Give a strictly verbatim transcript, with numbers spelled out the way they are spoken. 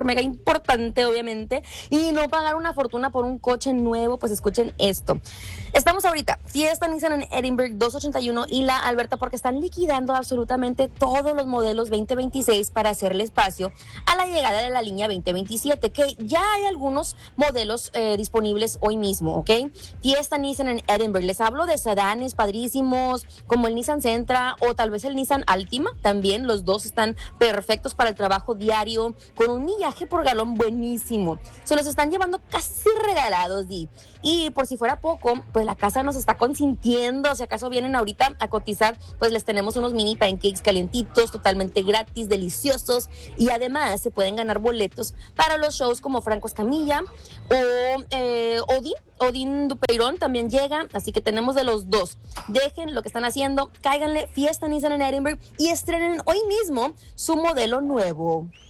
mega importante, obviamente, y no pagar una fortuna por un coche nuevo, pues escuchen esto. Estamos ahorita, fiesta Nissan en Edinburgh doscientos ochenta y uno y La Alberta, porque están liquidando absolutamente todos los modelos veinte veintiséis para hacerle espacio a la llegada de la línea veinte veintisiete, que ya hay algunos modelos eh, disponibles hoy mismo, ¿ok? Fiesta Nissan en Edinburgh. Les hablo de sedanes padrísimos, como el Nissan Sentra o tal vez el Nissan Altima. También los dos están perfectos para el trabajo diario, con un millaje por galón buenísimo. Se los están llevando casi regalados, Di. Y por si fuera poco, pues la casa nos está consintiendo. Si acaso vienen ahorita a cotizar, pues les tenemos unos mini pancakes calientitos, totalmente gratis, deliciosos. Y además se pueden ganar boletos para los shows como Franco Escamilla o eh, Odín. Odín Dupeirón también llega, así que tenemos de los dos. Dejen lo que están haciendo, cáiganle, fiesta Nissan en Edinburgh y estrenen hoy mismo su modelo nuevo.